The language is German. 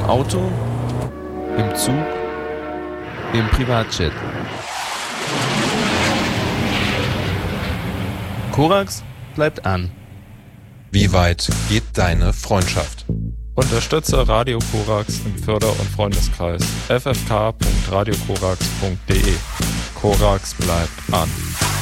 Auto, im Zug, im Privatjet. Korax bleibt an. Wie weit geht deine Freundschaft? Unterstütze Radio Korax im Förder- und Freundeskreis ffk.radiokorax.de. Korax bleibt an.